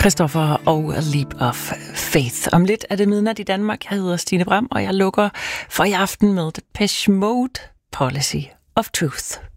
Christoffer og A Leap of Faith. Om lidt er det midnat i Danmark. Jeg hedder Stine Bram, og jeg lukker for i aften med Depeche Mode, Policy of Truth.